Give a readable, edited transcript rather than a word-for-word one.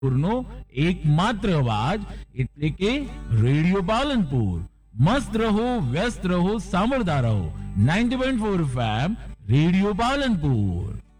નો એકમાત્ર અવાજ એટલે કે રેડિયો પાલનપુર. મસ્ત રહો, વ્યસ્ત રહો, સાંભળતા રહો 90.4 FM રેડિયો પાલનપુર.